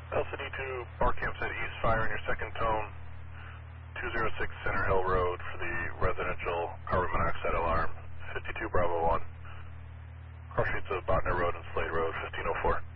LCD2, bar campsite east, fire in your second tone, 206 Center Hill Road for the residential carbon monoxide alarm, 52 Bravo 1. Cross streets of Botner Road and Slade Road, 1504.